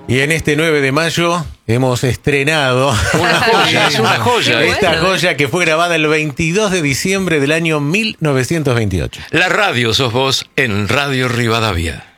Y en este 9 de mayo hemos estrenado Una joya, es una joya. esta joya que fue grabada el 22 de diciembre del año 1928. La radio sos vos en Radio Rivadavia.